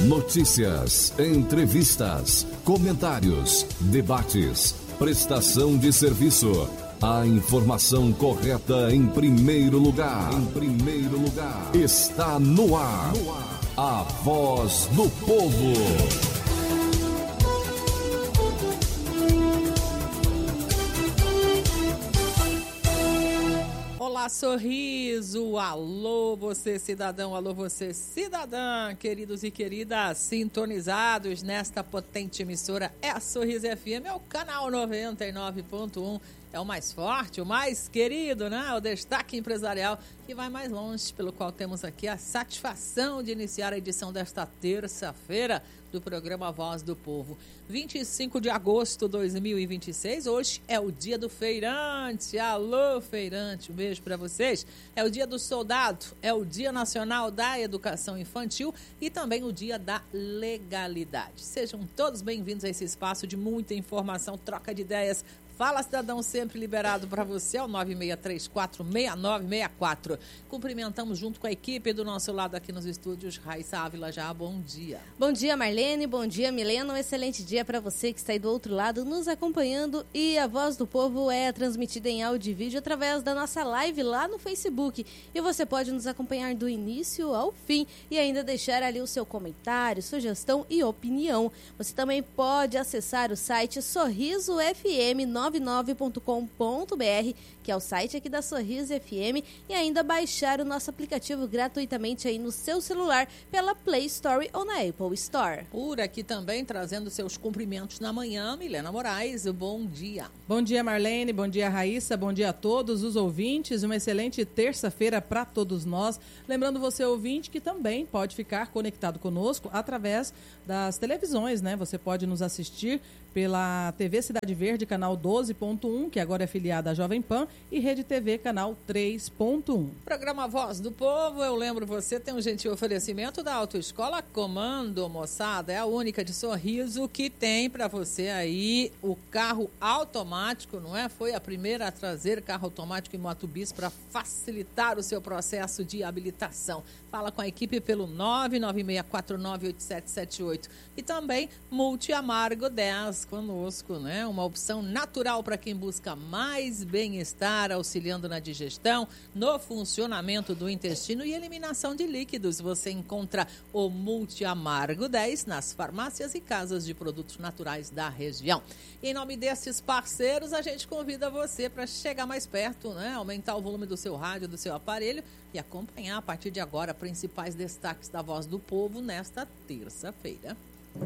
Notícias, entrevistas, comentários, debates, prestação de serviço. A informação correta em primeiro lugar. Está no ar. A Voz do Povo. Olá, Sorriso, alô você cidadão, alô você cidadã, queridos e queridas, sintonizados nesta potente emissora, é a Sorriso FM, é o canal 99.1, é o mais forte, o mais querido, né? O destaque empresarial que vai mais longe, pelo qual temos aqui a satisfação de iniciar a edição desta terça-feira do programa Voz do Povo. 25 de agosto de 2026, hoje é o dia do feirante. Alô, feirante, um beijo para vocês. É o dia do soldado, é o dia nacional da educação infantil e também o dia da legalidade. Sejam todos bem-vindos a esse espaço de muita informação, troca de ideias. Fala, cidadão, sempre liberado para você, é o 96346964. Cumprimentamos junto com a equipe do nosso lado aqui nos estúdios. Raíssa Ávila já, bom dia. Bom dia, Marlene, bom dia, Milena. Um excelente dia para você que está aí do outro lado nos acompanhando. E a Voz do Povo é transmitida em áudio e vídeo através da nossa live lá no Facebook. E você pode nos acompanhar do início ao fim e ainda deixar ali o seu comentário, sugestão e opinião. Você também pode acessar o site sorrisofm99.com.br, que é o site aqui da Sorriso FM, e ainda baixar o nosso aplicativo gratuitamente aí no seu celular pela Play Store ou na Apple Store. Por aqui também trazendo seus cumprimentos na manhã, Milena Moraes, bom dia. Bom dia, Marlene, bom dia, Raíssa, bom dia a todos os ouvintes, uma excelente terça-feira para todos nós. Lembrando você, ouvinte, que também pode ficar conectado conosco através das televisões, né? Você pode nos assistir pela TV Cidade Verde, canal 12.1, que agora é filiada à Jovem Pan, e Rede TV, canal 3.1. Programa Voz do Povo, eu lembro você, tem um gentil oferecimento da Autoescola Comando, moçada, é a única de Sorriso que tem para você aí o carro automático, não é? Foi a primeira a trazer carro automático em Motobis para facilitar o seu processo de habilitação. Fala com a equipe pelo 996498778 e também Multi Amargo 10 conosco, né? Uma opção natural para quem busca mais bem-estar, auxiliando na digestão, no funcionamento do intestino e eliminação de líquidos. Você encontra o Multi Amargo 10 nas farmácias e casas de produtos naturais da região. E em nome desses parceiros, a gente convida você para chegar mais perto, né? Aumentar o volume do seu rádio, do seu aparelho e acompanhar a partir de agora principais destaques da Voz do Povo nesta terça-feira.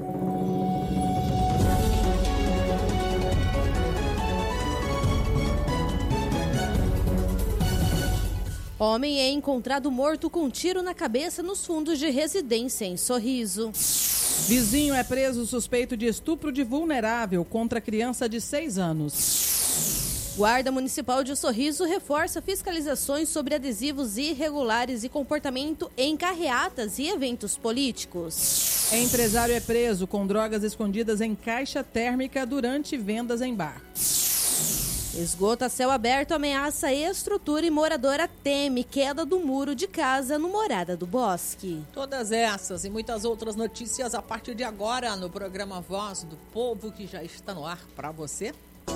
Homem é encontrado morto com tiro na cabeça nos fundos de residência em Sorriso. Vizinho é preso suspeito de estupro de vulnerável contra criança de 6 anos. Guarda Municipal de Sorriso reforça fiscalizações sobre adesivos irregulares e comportamento em carreatas e eventos políticos. Empresário é preso com drogas escondidas em caixa térmica durante vendas em bar. Esgoto a céu aberto ameaça estrutura e moradora teme queda do muro de casa no Morada do Bosque. Todas essas e muitas outras notícias a partir de agora no programa Voz do Povo, que já está no ar para você.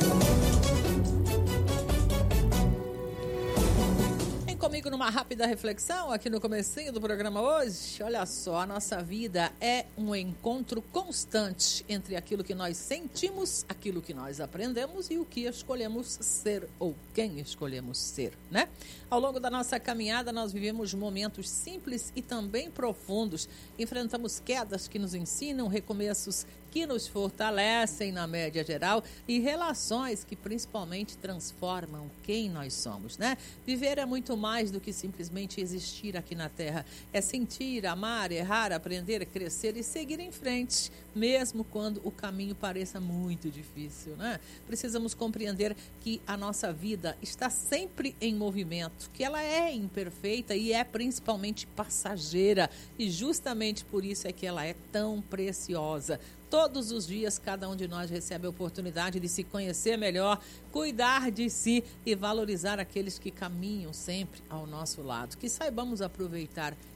Comigo numa rápida reflexão aqui no comecinho do programa hoje. Olha só, a nossa vida é um encontro constante entre aquilo que nós sentimos, aquilo que nós aprendemos e o que escolhemos ser ou quem escolhemos ser, né? Ao longo da nossa caminhada nós vivemos momentos simples e também profundos. Enfrentamos quedas que nos ensinam, recomeços que nos fortalecem na média geral e relações que principalmente transformam quem nós somos, né? Viver é muito mais do que simplesmente existir aqui na Terra. É sentir, amar, errar, aprender, crescer e seguir em frente, mesmo quando o caminho pareça muito difícil, né? Precisamos compreender que a nossa vida está sempre em movimento, que ela é imperfeita e é principalmente passageira, e justamente por isso é que ela é tão preciosa. Todos os dias, cada um de nós recebe a oportunidade de se conhecer melhor, cuidar de si e valorizar aqueles que caminham sempre ao nosso lado. Que saibamos aproveitar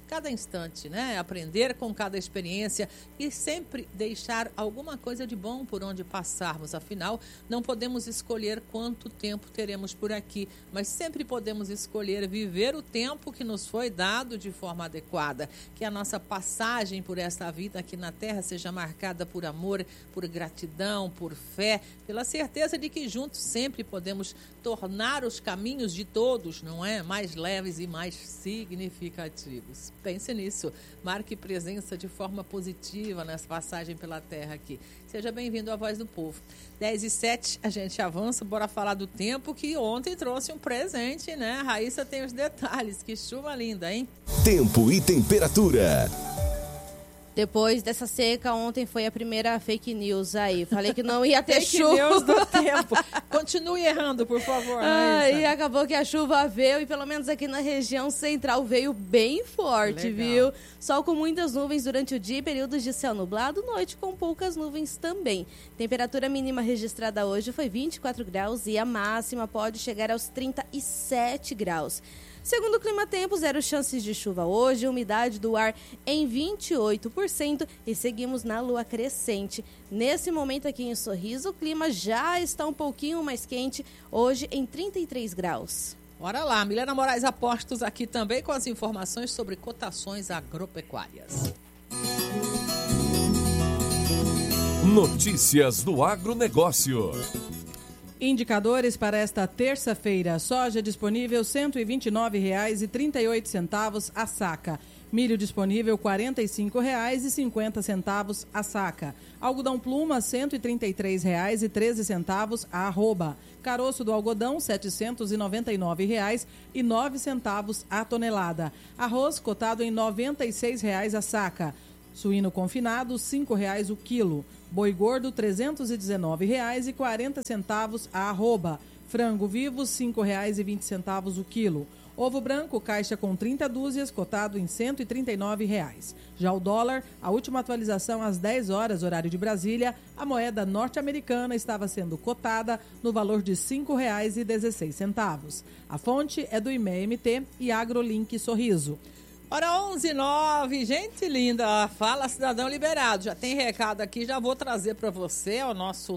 cada instante, né? Aprender com cada experiência e sempre deixar alguma coisa de bom por onde passarmos. Afinal, não podemos escolher quanto tempo teremos por aqui, mas sempre podemos escolher viver o tempo que nos foi dado de forma adequada. Que a nossa passagem por esta vida aqui na Terra seja marcada por amor, por gratidão, por fé, pela certeza de que juntos sempre podemos tornar os caminhos de todos, não é? Mais leves e mais significativos. Pense nisso. Marque presença de forma positiva nessa passagem pela Terra aqui. Seja bem-vindo à Voz do Povo. 10h07, a gente avança, bora falar do tempo que ontem trouxe um presente, né? A Raíssa tem os detalhes, que chuva linda, hein? Tempo e temperatura. Depois dessa seca, ontem foi a primeira fake news aí. Falei que não ia ter fake chuva. news do tempo. Continue errando, por favor, Raíssa. E acabou que a chuva veio e pelo menos aqui na região central veio bem forte, Legal. viu? Sol com muitas nuvens durante o dia e períodos de céu nublado, noite com poucas nuvens também. Temperatura mínima registrada hoje foi 24 graus e a máxima pode chegar aos 37 graus. Segundo o Climatempo, 0 chances de chuva hoje, umidade do ar em 28% e seguimos na lua crescente. Nesse momento aqui em Sorriso, o clima já está um pouquinho mais quente, hoje em 33 graus. Bora lá, Milena Moraes Apostos aqui também com as informações sobre cotações agropecuárias. Notícias do agronegócio. Indicadores para esta terça-feira. Soja disponível R$ 129,38 a saca. Milho disponível R$ 45,50 a saca. Algodão pluma R$ 133,13 a arroba. Caroço do algodão R$ 799,09 a tonelada. Arroz cotado em R$ 96,00 a saca. Suíno confinado R$ 5,00 o quilo. Boi gordo R$ 319,40 a arroba. Frango vivo R$ 5,20 o quilo. Ovo branco, caixa com 30 dúzias, cotado em R$ 139,00. Já o dólar, a última atualização às 10 horas, horário de Brasília, a moeda norte-americana estava sendo cotada no valor de R$ 5,16. A fonte é do IMEMT e AgroLink Sorriso. Hora 11h09, gente linda, fala cidadão liberado, já tem recado aqui, já vou trazer para você, o nosso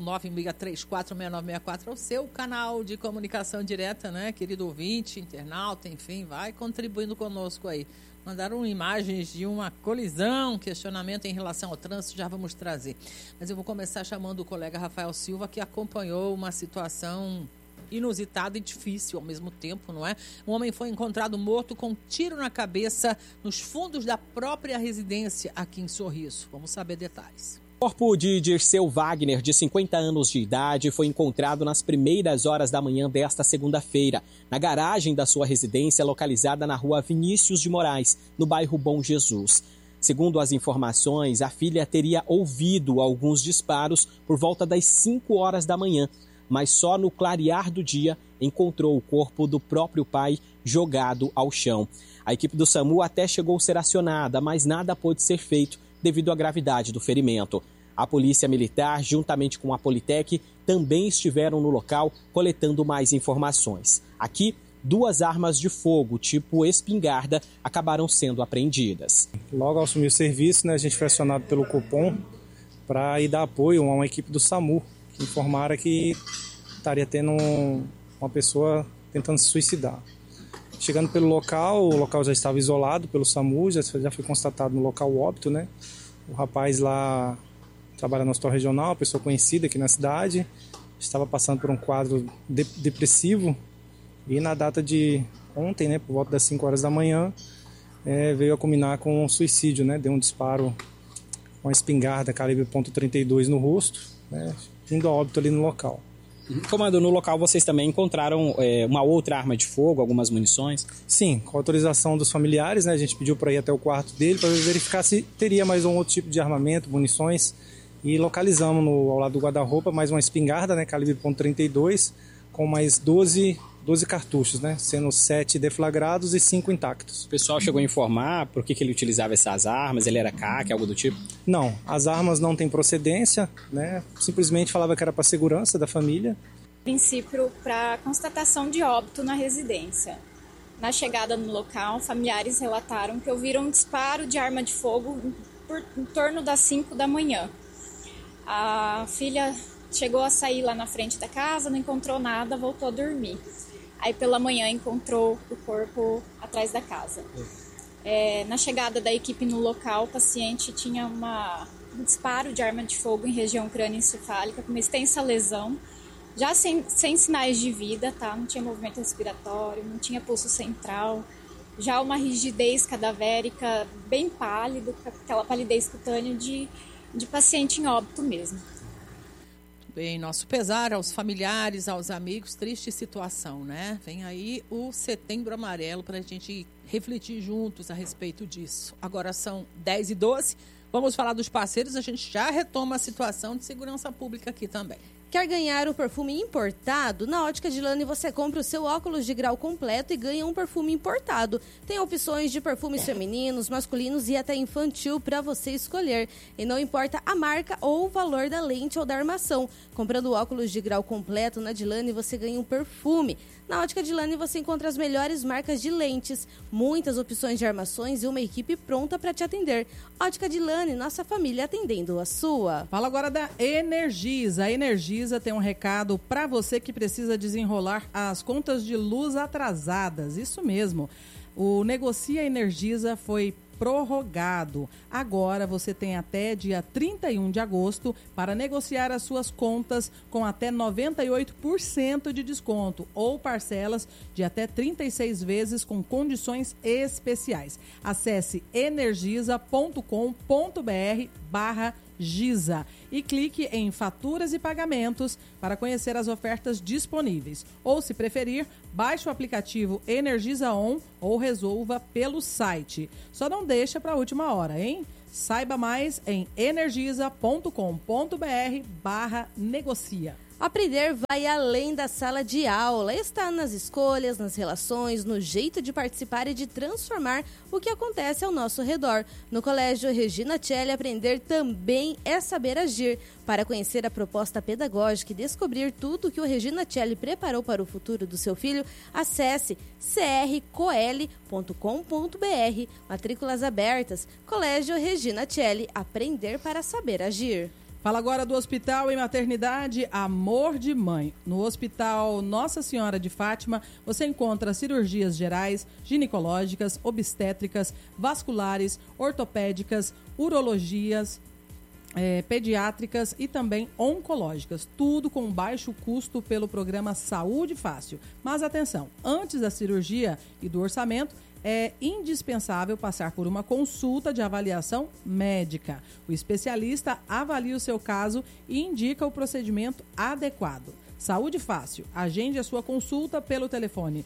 96346964, o seu canal de comunicação direta, né, querido ouvinte, internauta, enfim, vai contribuindo conosco aí. Mandaram imagens de uma colisão, questionamento em relação ao trânsito, já vamos trazer. Mas eu vou começar chamando o colega Rafael Silva, que acompanhou uma situação inusitada e difícil ao mesmo tempo, não é? Um homem foi encontrado morto com um tiro na cabeça nos fundos da própria residência aqui em Sorriso. Vamos saber detalhes. O corpo de Dirceu Wagner, de 50 anos de idade, foi encontrado nas primeiras horas da manhã desta segunda-feira, na garagem da sua residência localizada na rua Vinícius de Moraes, no bairro Bom Jesus. Segundo as informações, a filha teria ouvido alguns disparos por volta das 5 horas da manhã, mas só no clarear do dia encontrou o corpo do próprio pai jogado ao chão. A equipe do SAMU até chegou a ser acionada, mas nada pôde ser feito devido à gravidade do ferimento. A Polícia Militar, juntamente com a Politec, também estiveram no local coletando mais informações. Aqui, 2 armas de fogo, tipo espingarda, acabaram sendo apreendidas. Logo ao assumir o serviço, a gente foi acionado pelo Copom para ir dar apoio a uma equipe do SAMU, que informaram que estaria tendo uma pessoa tentando se suicidar. Chegando pelo local, o local já estava isolado pelo SAMU, já foi constatado no local o óbito, né? O rapaz lá trabalha no hospital regional, pessoa conhecida aqui na cidade, estava passando por um quadro depressivo e na data de ontem, né, por volta das 5 horas da manhã, veio a culminar com um suicídio, né? Deu um disparo com uma espingarda calibre .32 no rosto, né? Indo a óbito ali no local. Comando, no local vocês também encontraram uma outra arma de fogo, algumas munições? Sim, com autorização dos familiares, né, a gente pediu para ir até o quarto dele para verificar se teria mais um outro tipo de armamento, munições, e localizamos ao lado do guarda-roupa mais uma espingarda, né, calibre .32, com mais 12 cartuchos, né, sendo 7 deflagrados e 5 intactos. O pessoal chegou a informar por que ele utilizava essas armas? Ele era CAC, algo do tipo? Não, as armas não têm procedência, né, simplesmente falava que era para segurança da família. Princípio para constatação de óbito na residência. Na chegada no local, familiares relataram que ouviram um disparo de arma de fogo em torno das 5 da manhã. A filha chegou a sair lá na frente da casa, não encontrou nada, voltou a dormir. Aí pela manhã encontrou o corpo atrás da casa. Na chegada da equipe no local, o paciente tinha um disparo de arma de fogo em região crânioencefálica, com uma extensa lesão, já sem sinais de vida, tá? Não tinha movimento respiratório, não tinha pulso central, já uma rigidez cadavérica bem pálido, aquela palidez cutânea de paciente em óbito mesmo. Bem, nosso pesar aos familiares, aos amigos, triste situação, né? Vem aí o Setembro Amarelo para a gente refletir juntos a respeito disso. Agora são 10h12, vamos falar dos parceiros, a gente já retoma a situação de segurança pública aqui também. Quer ganhar o perfume importado? Na Ótica Dilane você compra o seu óculos de grau completo e ganha um perfume importado. Tem opções de perfumes femininos, masculinos e até infantil para você escolher. E não importa a marca ou o valor da lente ou da armação. Comprando o óculos de grau completo na Dilane você ganha um perfume. Na Ótica Dilane você encontra as melhores marcas de lentes, muitas opções de armações e uma equipe pronta para te atender. Ótica Dilane, nossa família atendendo a sua. Fala agora da Energisa. A Energisa tem um recado para você que precisa desenrolar as contas de luz atrasadas. Isso mesmo. O Negocia Energisa foi prorrogado. Agora você tem até dia 31 de agosto para negociar as suas contas com até 98% de desconto ou parcelas de até 36 vezes com condições especiais. Acesse energisa.com.br/Giza e clique em Faturas e Pagamentos para conhecer as ofertas disponíveis. Ou, se preferir, baixe o aplicativo Energisa On ou resolva pelo site. Só não deixa para a última hora, hein? Saiba mais em energisa.com.br/negocia. Aprender vai além da sala de aula. Está nas escolhas, nas relações, no jeito de participar e de transformar o que acontece ao nosso redor. No Colégio Regina Coeli, aprender também é saber agir. Para conhecer a proposta pedagógica e descobrir tudo que o Regina Coeli preparou para o futuro do seu filho, acesse crcoeli.com.br. Matrículas abertas. Colégio Regina Coeli, aprender para saber agir. Fala agora do Hospital e Maternidade Amor de Mãe. No Hospital Nossa Senhora de Fátima, você encontra cirurgias gerais, ginecológicas, obstétricas, vasculares, ortopédicas, urologias, pediátricas e também oncológicas. Tudo com baixo custo pelo programa Saúde Fácil. Mas atenção, antes da cirurgia e do orçamento, é indispensável passar por uma consulta de avaliação médica. O especialista avalia o seu caso e indica o procedimento adequado. Saúde Fácil. Agende a sua consulta pelo telefone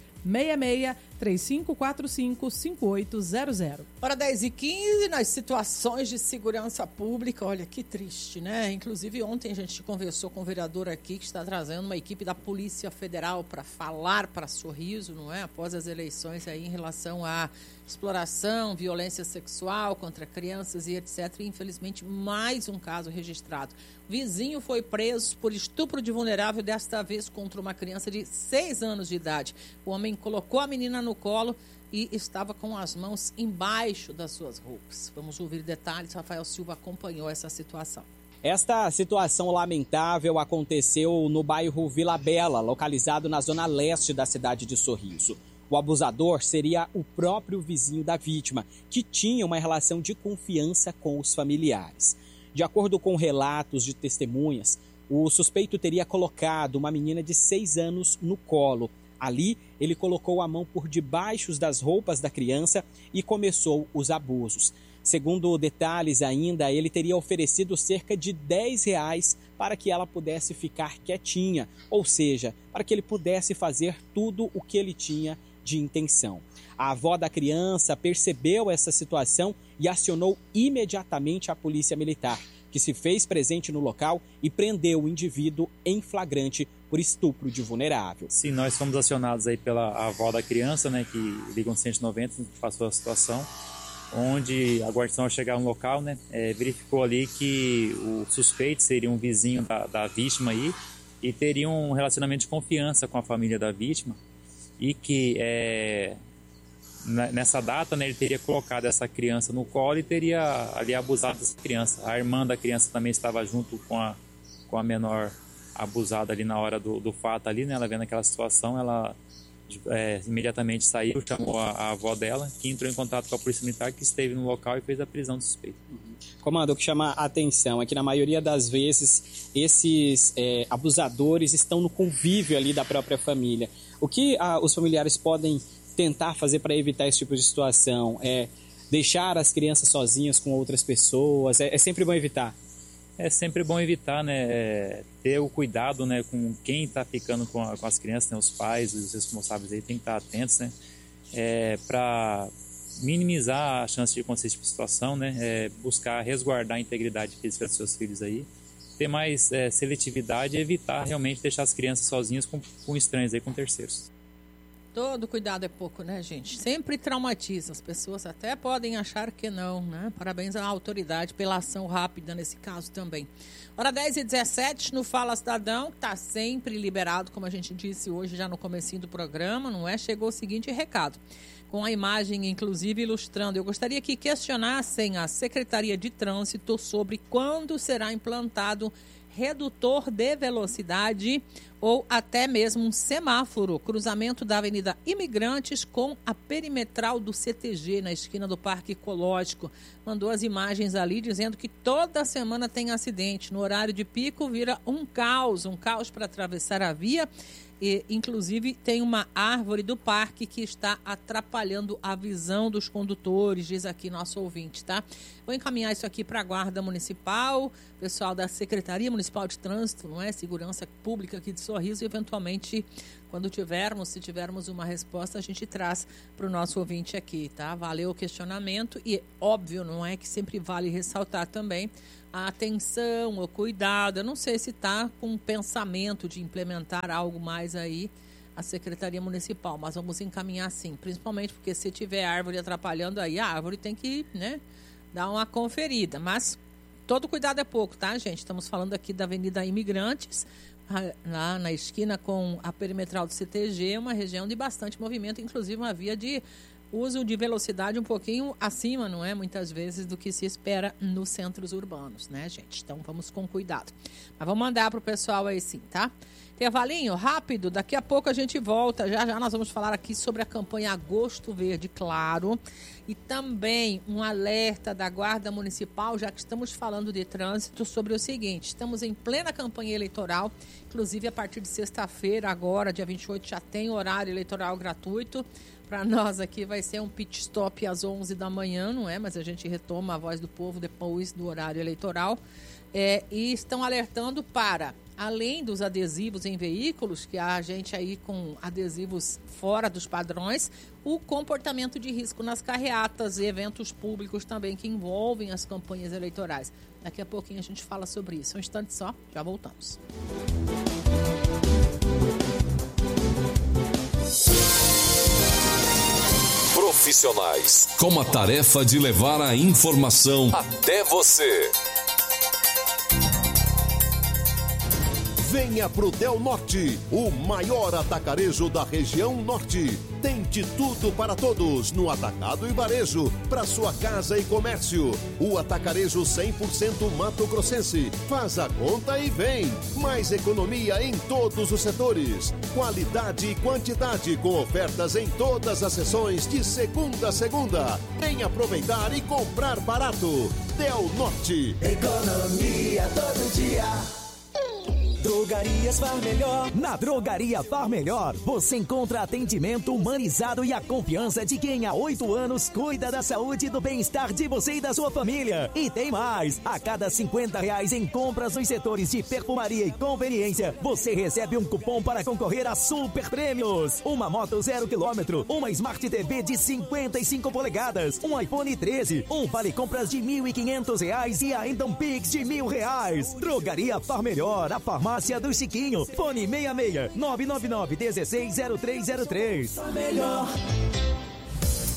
66-3545-5800. Hora 10h15, nas situações de segurança pública, olha que triste, né? Inclusive ontem a gente conversou com o vereador aqui que está trazendo uma equipe da Polícia Federal para falar para Sorriso, não é? Após as eleições aí em relação à exploração, violência sexual contra crianças e etc. E, infelizmente, mais um caso registrado. O vizinho foi preso por estupro de vulnerável, desta vez contra uma criança de 6 anos de idade. O homem colocou a menina no colo e estava com as mãos embaixo das suas roupas. Vamos ouvir detalhes. Rafael Silva acompanhou essa situação. Esta situação lamentável aconteceu no bairro Vila Bela, localizado na zona leste da cidade de Sorriso. O abusador seria o próprio vizinho da vítima, que tinha uma relação de confiança com os familiares. De acordo com relatos de testemunhas, o suspeito teria colocado uma menina de 6 anos no colo. Ali, ele colocou a mão por debaixo das roupas da criança e começou os abusos. Segundo detalhes ainda, ele teria oferecido cerca de R$10 para que ela pudesse ficar quietinha, ou seja, para que ele pudesse fazer tudo o que ele tinha de intenção. A avó da criança percebeu essa situação e acionou imediatamente a polícia militar, que se fez presente no local e prendeu o indivíduo em flagrante por estupro de vulnerável. Sim, nós fomos acionados aí pela avó da criança, né, que ligou no 190, passou a situação, onde a guarnição, ao chegar no local, né, verificou ali que o suspeito seria um vizinho da vítima aí e teria um relacionamento de confiança com a família da vítima e que nessa data, né, ele teria colocado essa criança no colo e teria ali abusado dessa criança. A irmã da criança também estava junto com a menor abusada ali na hora do fato ali, né? Ela vendo aquela situação, ela imediatamente saiu, chamou a avó dela, que entrou em contato com a polícia militar, que esteve no local e fez a prisão do suspeito. Comando, o que chama a atenção é que na maioria das vezes esses abusadores estão no convívio ali da própria família. O que os familiares podem tentar fazer para evitar esse tipo de situação? Deixar as crianças sozinhas com outras pessoas? É sempre bom evitar? É sempre bom evitar, né, ter o cuidado, né, com quem está ficando com as crianças, né, os pais, os responsáveis aí tem que estar atentos, né, para minimizar a chance de acontecer esse tipo de situação, né, buscar resguardar a integridade física dos seus filhos aí, ter mais seletividade e evitar realmente deixar as crianças sozinhas com estranhos aí, com terceiros. Todo cuidado é pouco, né, gente? Sempre traumatiza. As pessoas até podem achar que não, né? Parabéns à autoridade pela ação rápida nesse caso também. Hora 10h17 no Fala Cidadão, que está sempre liberado, como a gente disse hoje já no comecinho do programa, não é? Chegou o seguinte recado, com a imagem, inclusive, ilustrando. Eu gostaria que questionassem a Secretaria de Trânsito sobre quando será implantado redutor de velocidade ou até mesmo um semáforo, cruzamento da Avenida Imigrantes com a perimetral do CTG, na esquina do Parque Ecológico. Mandou as imagens ali dizendo que toda semana tem acidente. No horário de pico vira um caos para atravessar a via. E, inclusive, tem uma árvore do parque que está atrapalhando a visão dos condutores, diz aqui nosso ouvinte, tá? Vou encaminhar isso aqui para a Guarda Municipal, pessoal da Secretaria Municipal de Trânsito, não é? Segurança Pública aqui de Sorriso, e eventualmente, quando se tivermos uma resposta, a gente traz para o nosso ouvinte aqui, tá? Valeu o questionamento e, óbvio, não é que sempre vale ressaltar também a atenção, o cuidado. Eu não sei se está com um pensamento de implementar algo mais aí a Secretaria Municipal, mas vamos encaminhar sim, principalmente porque se tiver árvore atrapalhando aí, a árvore tem que, né, dar uma conferida, mas todo cuidado é pouco, tá, gente? Estamos falando aqui da Avenida Imigrantes, lá na esquina com a perimetral do CTG, uma região de bastante movimento, inclusive uma via de uso de velocidade um pouquinho acima, não é? Muitas vezes do que se espera nos centros urbanos, né, gente? Então vamos com cuidado. Mas vamos mandar para o pessoal aí sim, tá? Intervalinho rápido, daqui a pouco a gente volta. Já nós vamos falar aqui sobre a campanha Agosto Verde, claro. E também um alerta da Guarda Municipal, já que estamos falando de trânsito, sobre o seguinte: estamos em plena campanha eleitoral, inclusive a partir de sexta-feira, agora, dia 28, já tem horário eleitoral gratuito. Para nós aqui vai ser um pit stop às 11 da manhã, não é? Mas a gente retoma a Voz do Povo depois do horário eleitoral. E estão alertando para, além dos adesivos em veículos, que há gente aí com adesivos fora dos padrões, o comportamento de risco nas carreatas e eventos públicos também que envolvem as campanhas eleitorais. Daqui a pouquinho a gente fala sobre isso. Um instante só, já voltamos. Profissionais com a tarefa de levar a informação até você. Venha pro Del Norte, o maior atacarejo da região norte. Tem de tudo para todos no atacado e varejo, para sua casa e comércio. O atacarejo 100% mato-grossense. Faz a conta e vem. Mais economia em todos os setores. Qualidade e quantidade com ofertas em todas as sessões de segunda a segunda. Vem aproveitar e comprar barato. Del Norte. Economia todo dia. Drogarias Far Melhor. Na Drogaria Far Melhor, você encontra atendimento humanizado e a confiança de quem há 8 anos cuida da saúde e do bem-estar de você e da sua família. E tem mais! A cada R$50 em compras nos setores de perfumaria e conveniência, você recebe um cupom para concorrer a super prêmios. Uma moto 0 km, uma Smart TV de 55 polegadas, um iPhone 13, um vale compras de R$1.500 e ainda um Pix de R$1.000. Drogaria Far Melhor, a farmácia do Chiquinho. Fone 66 999 160303. Melhor.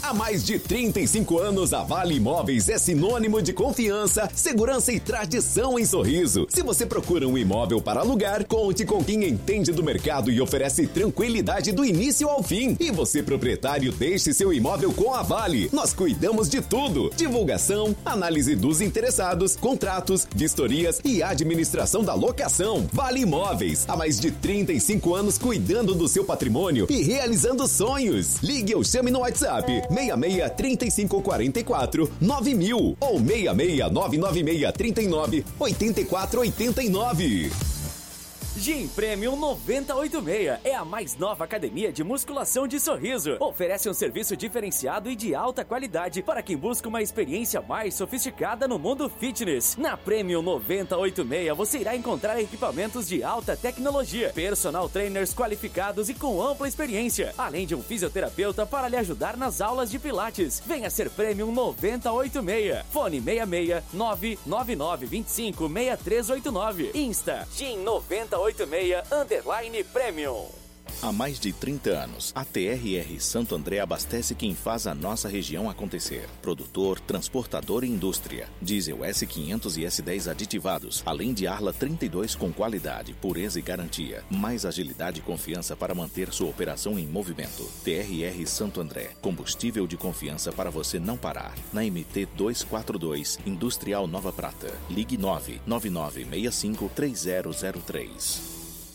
Há mais de 35 anos, a Vale Imóveis é sinônimo de confiança, segurança e tradição em Sorriso. Se você procura um imóvel para alugar, conte com quem entende do mercado e oferece tranquilidade do início ao fim. E você, proprietário, deixe seu imóvel com a Vale. Nós cuidamos de tudo: divulgação, análise dos interessados, contratos, vistorias e administração da locação. Vale Imóveis, há mais de 35 anos cuidando do seu patrimônio e realizando sonhos. Ligue ou chame no WhatsApp 66 35 44 9000 ou 66 996 39 84 89. Gym Premium 986 é a mais nova academia de musculação de Sorriso. Oferece um serviço diferenciado e de alta qualidade para quem busca uma experiência mais sofisticada no mundo fitness. Na Premium 986 você irá encontrar equipamentos de alta tecnologia, personal trainers qualificados e com ampla experiência, além de um fisioterapeuta para lhe ajudar nas aulas de pilates. Venha ser Premium 986. Fone 66 999 25 6389. Insta Gym 986 _Premium. Há mais de 30 anos, a TRR Santo André abastece quem faz a nossa região acontecer. Produtor, transportador e indústria. Diesel S500 e S10 aditivados, além de Arla 32 com qualidade, pureza e garantia. Mais agilidade e confiança para manter sua operação em movimento. TRR Santo André, combustível de confiança para você não parar. Na MT 242, Industrial Nova Prata. Ligue 99965 3003.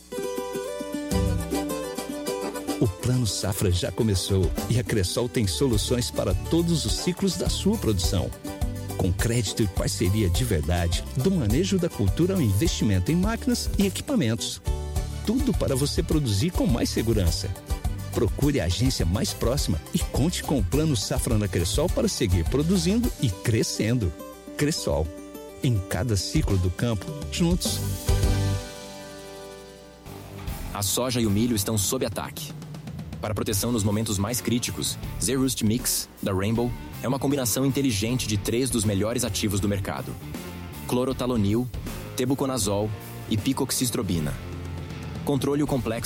O Plano Safra já começou e a Cressol tem soluções para todos os ciclos da sua produção. Com crédito e parceria de verdade, do manejo da cultura ao investimento em máquinas e equipamentos. Tudo para você produzir com mais segurança. Procure a agência mais próxima e conte com o Plano Safra na Cressol para seguir produzindo e crescendo. Cressol. Em cada ciclo do campo, juntos. A soja e o milho estão sob ataque. Para proteção nos momentos mais críticos, Zerust Mix, da Rainbow, é uma combinação inteligente de 3 dos melhores ativos do mercado: clorotalonil, tebuconazol e picoxistrobina. Controle o complexo